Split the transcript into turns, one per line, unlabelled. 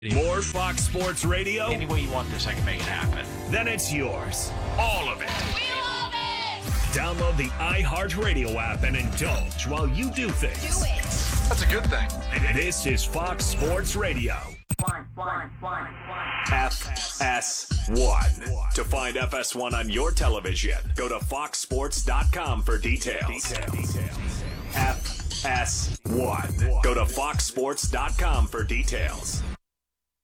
More Fox Sports Radio?
Any way you want this, I can make it happen.
Then it's yours. All of it.
We love it!
Download the iHeartRadio app and indulge while you do things.
Do it!
That's a good thing.
This is Fox Sports Radio. FS1. To find FS1 on your television, go to foxsports.com for details. FS1. Go to foxsports.com for details.